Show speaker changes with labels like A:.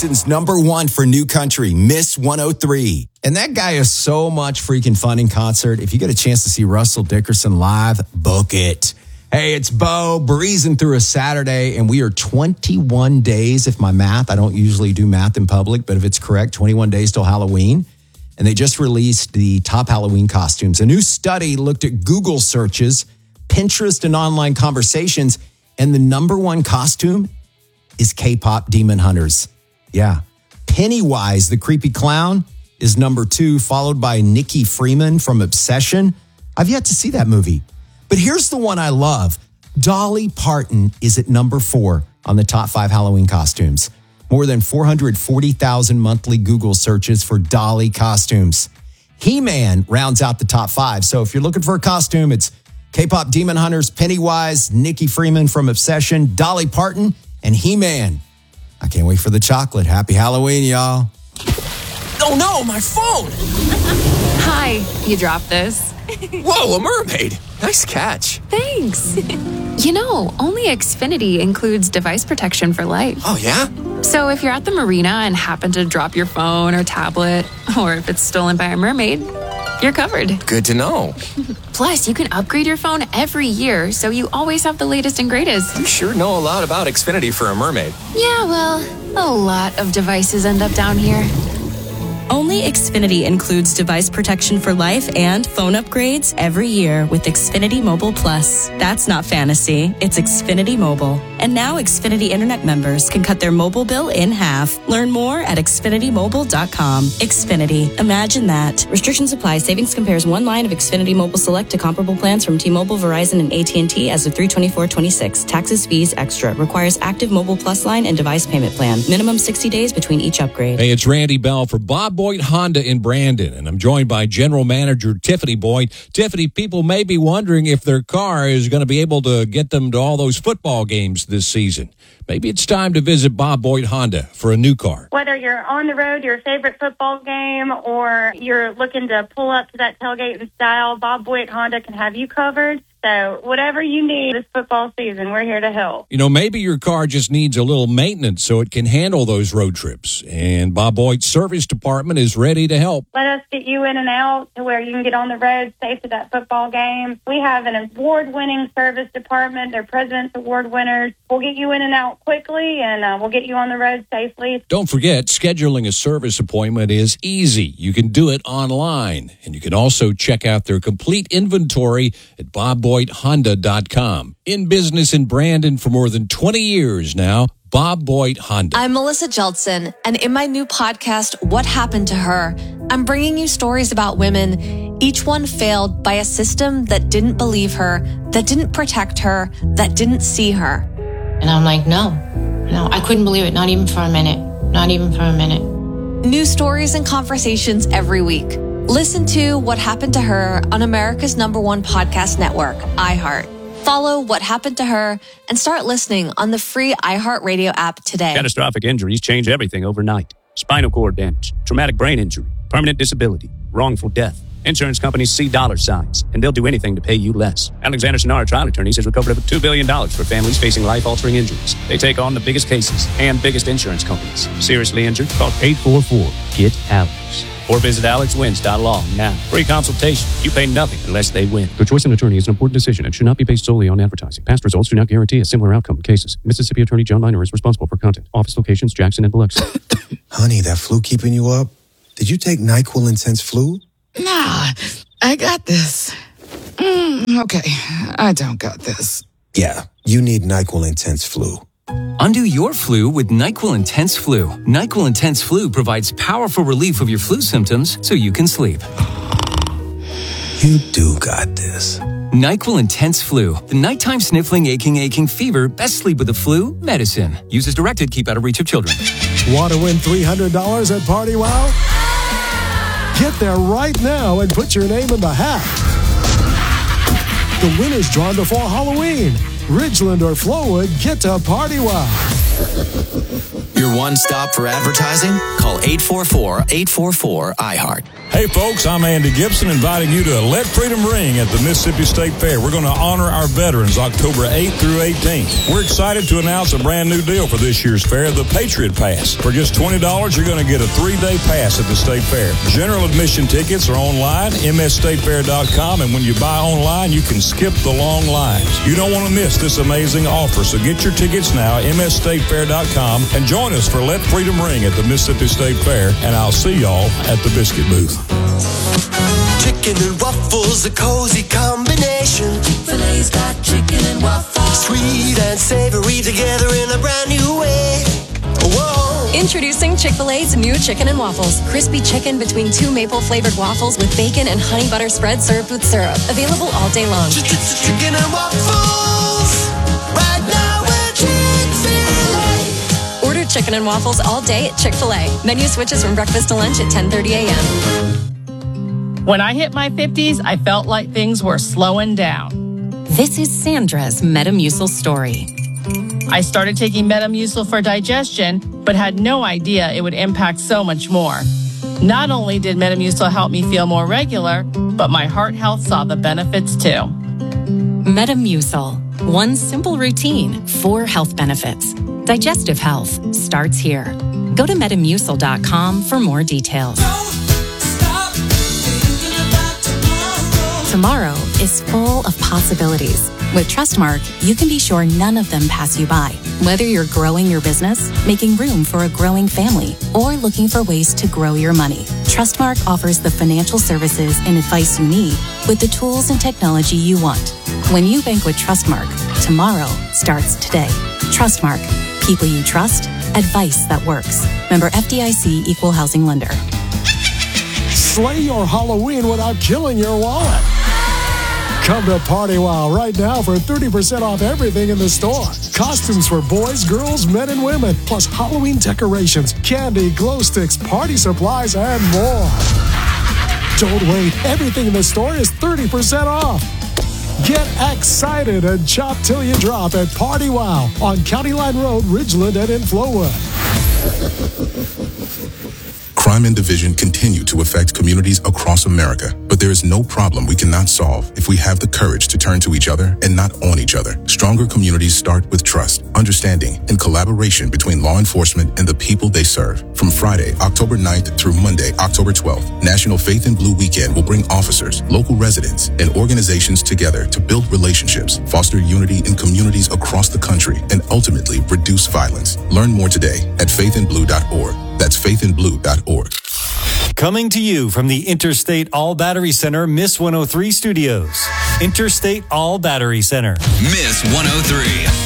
A: Houston's #1 for new country, Miss 103. And that guy is so much freaking fun in concert. If you get a chance to see Russell Dickerson live, book it. Hey, it's Bo, breezing through a Saturday, and we are 21 days, if my math, I don't usually do math in public, but if it's correct, 21 days till Halloween. And they just released the top Halloween costumes. A new study looked at Google searches, Pinterest, and online conversations, and the #1 costume is K-pop Demon Hunters. Yeah. Pennywise, the creepy clown, is #2, followed by Nikki Freeman from Obsession. I've yet to see that movie. But here's the one I love. Dolly Parton is at #4 on the top 5 Halloween costumes. More than 440,000 monthly Google searches for Dolly costumes. He-Man rounds out the top 5. So if you're looking for a costume, it's K-pop Demon Hunters, Pennywise, Nikki Freeman from Obsession, Dolly Parton, and He-Man. I can't wait for the chocolate. Happy Halloween, y'all.
B: Oh no, my phone!
C: Hi, you dropped this.
B: Whoa, a mermaid! Nice catch.
C: Thanks. You know, only Xfinity includes device protection for life.
B: Oh, yeah?
C: So if you're at the marina and happen to drop your phone or tablet, or if it's stolen by a mermaid, you're covered.
B: Good to know.
C: Plus, you can upgrade your phone every year, so you always have the latest and greatest.
B: You sure know a lot about Xfinity for a mermaid.
C: Yeah, well, a lot of devices end up down here.
D: Only Xfinity includes device protection for life and phone upgrades every year with Xfinity Mobile Plus. That's not fantasy, it's Xfinity Mobile. And now Xfinity Internet members can cut their mobile bill in half. Learn more at XfinityMobile.com. Xfinity. Imagine that. Restrictions apply. Savings compares one line of Xfinity Mobile Select to comparable plans from T-Mobile, Verizon, and AT&T as of 3/24/26. Taxes, fees, extra. Requires active Mobile Plus line and device payment plan. Minimum 60 days between each upgrade.
E: Hey, it's Randy Bell for Bob Boyd Honda in Brandon, and I'm joined by General Manager Tiffany Boyd. Tiffany, people may be wondering if their car is going to be able to get them to all those football games this season. Maybe it's time to visit Bob Boyd Honda for a new car.
F: Whether you're on the road to your favorite football game or you're looking to pull up to that tailgate in style, Bob Boyd Honda can have you covered. So whatever you need this football season, we're here to help.
E: You know, maybe your car just needs a little maintenance so it can handle those road trips. And Bob Boyd's service department is ready to help.
F: Let us get you in and out to where you can get on the road safe to that football game. We have an award-winning service department. They're President's Award winners. We'll get you in and out quickly, and we'll get you on the road safely.
E: Don't forget, scheduling a service appointment is easy. You can do it online. And you can also check out their complete inventory at BobBoydHonda.com. In business in Brandon for more than 20 years now, Bob Boyd Honda.
G: I'm Melissa Jeldson, and in my new podcast, What Happened to Her, I'm bringing you stories about women, each one failed by a system that didn't believe her, that didn't protect her, that didn't see her.
H: And I'm like, no, I couldn't believe it. Not even for a minute. Not even for a minute.
G: New stories and conversations every week. Listen to What Happened to Her on America's #1 podcast network, iHeart. Follow What Happened to Her and start listening on the free iHeartRadio app today.
I: Catastrophic injuries change everything overnight. Spinal cord damage, traumatic brain injury, permanent disability, wrongful death. Insurance companies see dollar signs, and they'll do anything to pay you less. Alexander Sonara Trial Attorneys has recovered over $2 billion for families facing life-altering injuries. They take on the biggest cases and biggest insurance companies. Seriously injured? Call 844-GET-ALEX. Or visit alexwins.law now. Free consultation. You pay nothing unless they win.
J: The choice of an attorney is an important decision and should not be based solely on advertising. Past results do not guarantee a similar outcome in cases. Mississippi Attorney John Liner is responsible for content. Office locations, Jackson and Biloxi.
K: Honey, that flu keeping you up? Did you take NyQuil Intense Flu?
L: Nah, I got this. Okay, I don't got this.
K: Yeah, you need NyQuil Intense Flu.
M: Undo your flu with NyQuil Intense Flu. NyQuil Intense Flu provides powerful relief of your flu symptoms so you can sleep.
K: You do got this.
M: NyQuil Intense Flu. The nighttime sniffling, aching fever. Best sleep with the flu medicine. Use as directed. Keep out of reach of children.
N: Want to win $300 at Party Wow? Get there right now and put your name in the hat. The winner's drawn before Halloween. Ridgeland or Flowood, get to Party Wow.
O: Your one stop for advertising? Call 844-844-iHeart. Hey folks, I'm Andy Gibson inviting you to Let Freedom Ring at the Mississippi State Fair. We're going to honor our veterans October 8th through 18th. We're excited to announce a brand new deal for this year's fair, the Patriot Pass. For just $20, you're going to get a 3-day pass at the State Fair. General admission tickets are online, msstatefair.com, and when you buy online, you can skip the long lines. You don't want to miss this amazing offer, so get your tickets now, msstatefair.com, and join us for Let Freedom Ring at the Mississippi State Fair, and I'll see y'all at the biscuit booth.
P: Chicken and waffles, a cozy combination. Chick-fil-A's got chicken and waffles. Sweet and savory together in a brand new way. Whoa.
Q: Introducing Chick-fil-A's new chicken and waffles. Crispy chicken between 2 maple-flavored waffles with bacon and honey butter spread served with syrup. Available all day long.
P: Chicken and waffles. Right now at Chick-fil-A.
Q: Order chicken and waffles all day at Chick-fil-A. Menu switches from breakfast to lunch at 10:30 a.m.
R: When I hit my 50s, I felt like things were slowing down.
D: This is Sandra's Metamucil story.
R: I started taking Metamucil for digestion, but had no idea it would impact so much more. Not only did Metamucil help me feel more regular, but my heart health saw the benefits too.
D: Metamucil. One simple routine, 4 health benefits. Digestive health starts here. Go to Metamucil.com for more details. Tomorrow is full of possibilities. With Trustmark, you can be sure none of them pass you by. Whether you're growing your business, making room for a growing family, or looking for ways to grow your money, Trustmark offers the financial services and advice you need with the tools and technology you want. When you bank with Trustmark, tomorrow starts today. Trustmark. People you trust. Advice that works. Member FDIC Equal Housing Lender.
N: Slay your Halloween without killing your wallet. Come to Party Wow right now for 30% off everything in the store. Costumes for boys, girls, men, and women, plus Halloween decorations, candy, glow sticks, party supplies, and more. Don't wait. Everything in the store is 30% off. Get excited and shop till you drop at Party Wow on County Line Road, Ridgeland, and in Flowood.
S: Crime and division continue to affect communities across America, but there is no problem we cannot solve if we have the courage to turn to each other and not on each other. Stronger communities start with trust, understanding, and collaboration between law enforcement and the people they serve. From Friday, October 9th through Monday, October 12th, National Faith in Blue Weekend will bring officers, local residents, and organizations together to build relationships, foster unity in communities across the country, and ultimately reduce violence. Learn more today at faithinblue.org. That's faithinblue.org.
T: Coming to you from the Interstate All Battery Center, Miss 103 Studios. Interstate All Battery Center.
U: Miss 103.